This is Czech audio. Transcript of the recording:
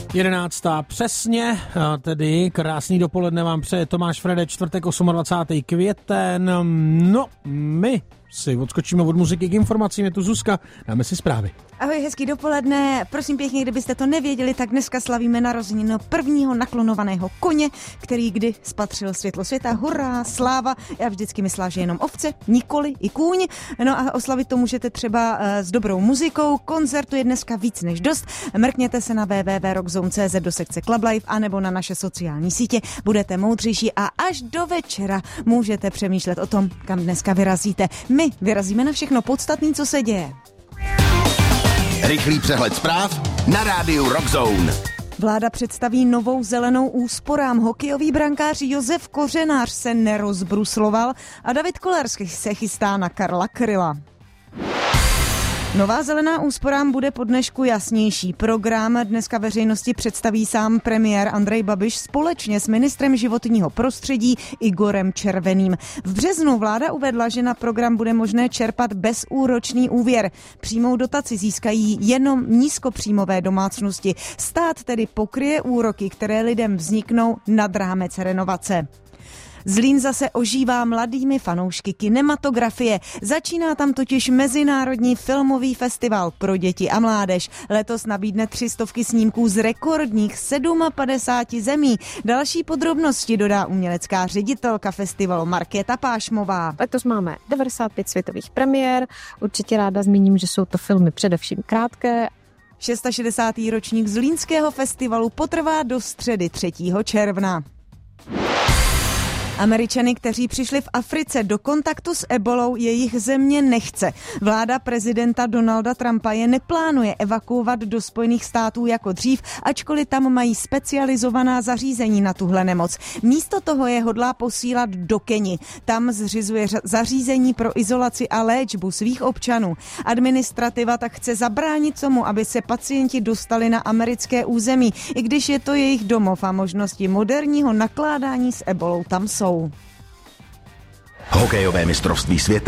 11. přesně, tedy krásný dopoledne vám přeje Tomáš Frede, čtvrtek 28. květen. No, my si odskočíme od muziky k informacím, je tu Zuzka, dáme si zprávy. Ahoj, hezký dopoledne. Prosím pěkně, kdybyste to nevěděli, tak dneska slavíme narozeninu prvního naklonovaného koně, který kdy spatřil světlo světa. Hurá, sláva. Já vždycky myslela, že jenom ovce, nikoli i kůň. No a oslavit to můžete třeba s dobrou muzikou. Koncertu je dneska víc než dost. Mrkněte se na www.rockzone.cz do sekce Club Live anebo na naše sociální sítě. Budete moudřejší a až do večera můžete přemýšlet o tom, kam dneska vyrazíte. My vyrazíme na všechno podstatné, co se děje. Rychlý přehled zpráv na rádiu Rockzone. Vláda představí novou zelenou úsporám. Hokejový brankář Josef Kořenář se nerozbrusloval a David Kolarský se chystá na Karla Kryla. Nová zelená úsporám bude po dnešku jasnější. Program dneska veřejnosti představí sám premiér Andrej Babiš společně s ministrem životního prostředí Igorem Červeným. V březnu vláda uvedla, že na program bude možné čerpat bezúročný úvěr. Přímou dotaci získají jenom nízkopříjmové domácnosti. Stát tedy pokryje úroky, které lidem vzniknou nad rámec renovace. Zlín zase ožívá mladými fanoušky kinematografie. Začíná tam totiž Mezinárodní filmový festival pro děti a mládež. Letos nabídne 300 snímků z rekordních 57 zemí. Další podrobnosti dodá umělecká ředitelka festivalu Markéta Pášmová. Letos máme 95 světových premiér. Určitě ráda zmíním, že jsou to filmy především krátké. 660. ročník Zlínského festivalu potrvá do středy 3. června. Američany, kteří přišli v Africe do kontaktu s ebolou, jejich země nechce. Vláda prezidenta Donalda Trumpa je neplánuje evakuovat do Spojených států jako dřív, ačkoliv tam mají specializovaná zařízení na tuhle nemoc. Místo toho je hodlá posílat do Keni. Tam zřizuje zařízení pro izolaci a léčbu svých občanů. Administrativa tak chce zabránit tomu, aby se pacienti dostali na americké území, i když je to jejich domov a možnosti moderního nakládání s ebolou tam jsou. Hokejové mistrovství světa